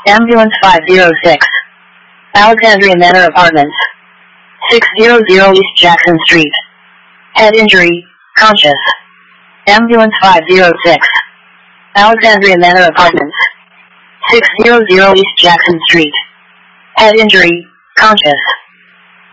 Ambulance 506. Alexandria Manor Apartments. 600 East Jackson Street. Head injury, conscious. Ambulance 506. Alexandria Manor Apartments. 600 East Jackson Street. Head injury, conscious.